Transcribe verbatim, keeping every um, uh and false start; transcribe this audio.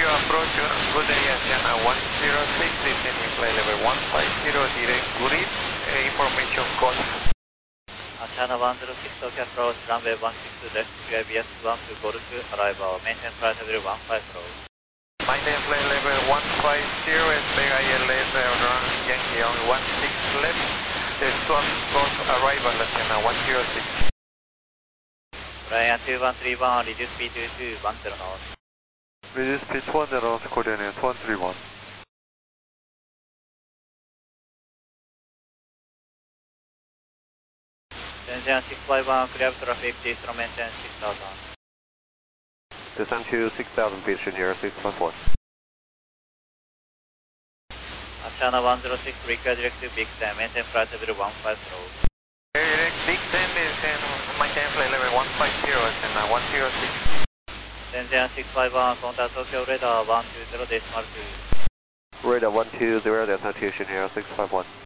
you approach good area channel one zero six, descending flight level one five zero, direct grid, uh, information code. Uh, channel one zero six, OK approach, runway one six two left, Q I B S one to Golf, arrival, maintain flight level one five zero. Maintain flight level one five zero, expect I L S, run Yankee on one six left, the swap spot arrival at channel one zero six. Ryan two one three one, reduce speed to two one zero knots. Reduce speed two one zero knots, coordinate one three one. Shenzhen six five one, clear traffic, please maintain six thousand. Descend to six thousand feet, Shenhua six five one. Uh, channel one zero six, require directive Big ten, maintain flight level one five zero. Direct Big ten is in maintain flight level one five zero, and one zero six. Shenzhen six five one, contact Tokyo radar one two zero decimal two. Radar one two zero, descend to Shenhua six five one.